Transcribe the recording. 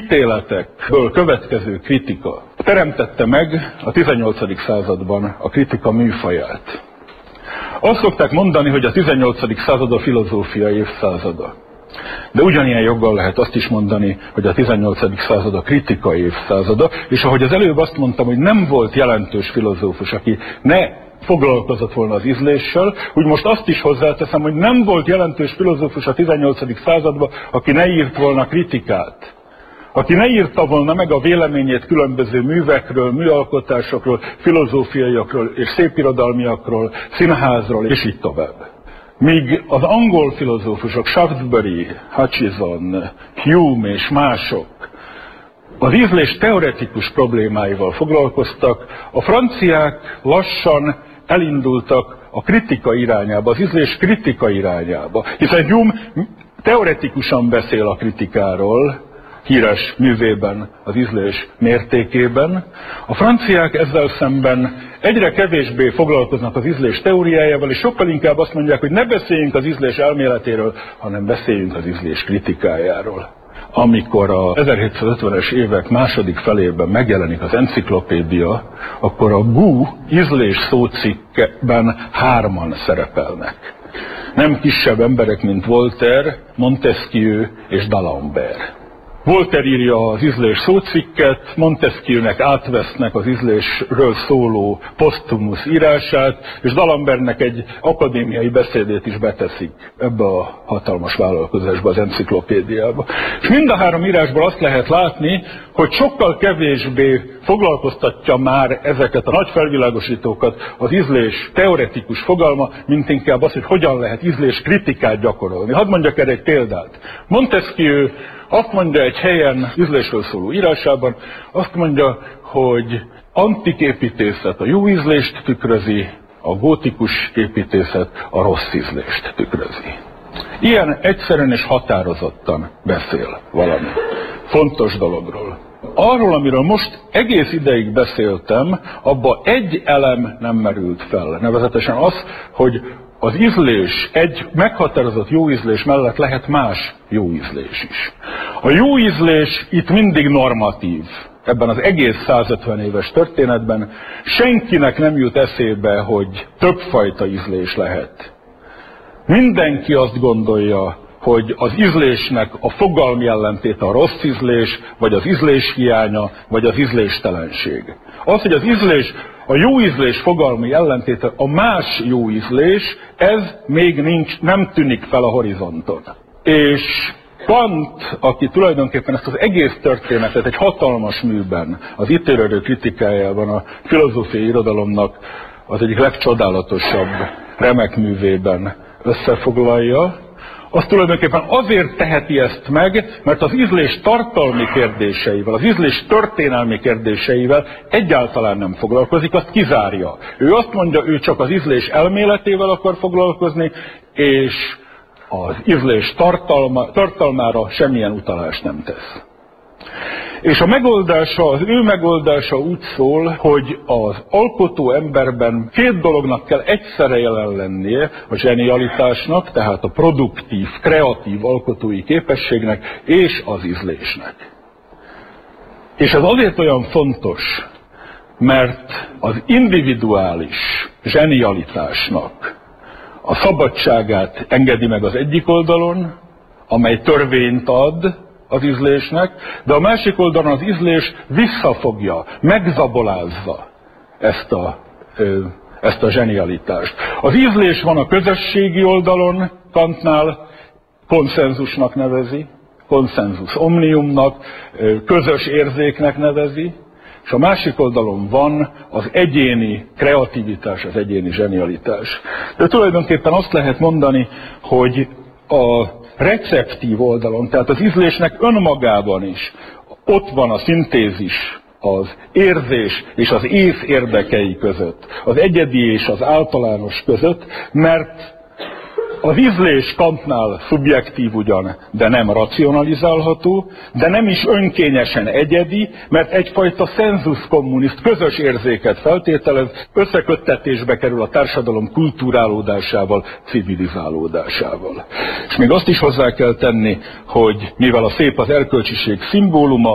ítéletekből következő kritika teremtette meg a 18. században a kritika műfaját. Azt szokták mondani, hogy a 18. század a filozófia évszázada. De ugyanilyen joggal lehet azt is mondani, hogy a 18. század a kritika évszázada, és ahogy az előbb azt mondtam, hogy nem volt jelentős filozófus, aki ne foglalkozott volna az ízléssel, úgy most azt is hozzáteszem, hogy nem volt jelentős filozófus a 18. században, aki ne írt volna kritikát. Aki ne írta volna meg a véleményét különböző művekről, műalkotásokról, filozófiaiakról és szépirodalmiakról, színházról, és így tovább. Míg az angol filozófusok, Shaftesbury, Hutchison, Hume és mások az ízlés teoretikus problémáival foglalkoztak, a franciák lassan elindultak a kritika irányába, az ízlés kritika irányába. Hiszen Hume teoretikusan beszél a kritikáról, híres művében, az ízlés mértékében. A franciák ezzel szemben egyre kevésbé foglalkoznak az ízlés teóriájával, és sokkal inkább azt mondják, hogy ne beszéljünk az ízlés elméletéről, hanem beszéljünk az ízlés kritikájáról. Amikor a 1750-es évek második felében megjelenik az enciklopédia, akkor a Gu ízlés szócikkben 3-an szerepelnek. Nem kisebb emberek, mint Voltaire, Montesquieu és D'Alembert. Voltaire írja az ízlés szócikket, Montesquieunek átvesznek az ízlésről szóló posztumusz írását, és D'Alembertnek egy akadémiai beszédét is beteszik ebbe a hatalmas vállalkozásba, az enciklopédiába. És mind a 3 írásból azt lehet látni, hogy sokkal kevésbé foglalkoztatja már ezeket a nagy felvilágosítókat az ízlés teoretikus fogalma, mint inkább az, hogy hogyan lehet ízlés kritikát gyakorolni. Hadd mondjak erre egy példát. Montesquieu azt mondja egy helyen, ízlésről szóló írásában, azt mondja, hogy antik építészet a jó ízlést tükrözi, a gótikus építészet a rossz ízlést tükrözi. Ilyen egyszerűen és határozottan beszél valami fontos dologról. Arról, amiről most egész ideig beszéltem, abba egy elem nem merült fel. Nevezetesen az, hogy az ízlés, egy meghatározott jó ízlés mellett lehet más jó ízlés is. A jó ízlés itt mindig normatív. Ebben az egész 150 éves történetben senkinek nem jut eszébe, hogy többfajta ízlés lehet. Mindenki azt gondolja, hogy az ízlésnek a fogalmi ellentéte a rossz ízlés, vagy az ízlés hiánya, vagy az ízléstelenség. Az, hogy az ízlés, a jó ízlés fogalmi ellentéte a más jó ízlés, ez még nem tűnik fel a horizonton. És Kant, aki tulajdonképpen ezt az egész történetet egy hatalmas műben, az ítélő kritikájában a filozófiai irodalomnak az egyik legcsodálatosabb remek művében összefoglalja, az tulajdonképpen azért teheti ezt meg, mert az ízlés tartalmi kérdéseivel, az ízlés történelmi kérdéseivel egyáltalán nem foglalkozik, azt kizárja. Ő azt mondja, ő csak az ízlés elméletével akar foglalkozni, és az ízlés tartalmára semmilyen utalást nem tesz. És a megoldása, az ő megoldása úgy szól, hogy az alkotó emberben 2 dolognak kell egyszerre jelen lennie, a zsenialitásnak, tehát a produktív, kreatív alkotói képességnek és az ízlésnek. És ez azért olyan fontos, mert az individuális zsenialitásnak a szabadságát engedi meg az egyik oldalon, amely törvényt ad az ízlésnek, de a másik oldalon az ízlés visszafogja, megzabolázza ezt a zsenialitást. Az ízlés van a közösségi oldalon, Kantnál konszenzusnak nevezi, konszenzus omniumnak, közös érzéknek nevezi, és a másik oldalon van az egyéni kreativitás, az egyéni zsenialitás. De tulajdonképpen azt lehet mondani, hogy a receptív oldalon, tehát az ízlésnek önmagában is ott van a szintézis, az érzés és az ész érdekei között, az egyedi és az általános között, mert az ízlés Kantnál szubjektív ugyan, de nem racionalizálható, de nem is önkényesen egyedi, mert egyfajta sensus communis, közös érzéket feltételez, összeköttetésbe kerül a társadalom kulturálódásával, civilizálódásával. És még azt is hozzá kell tenni, hogy mivel a szép az erkölcsiség szimbóluma,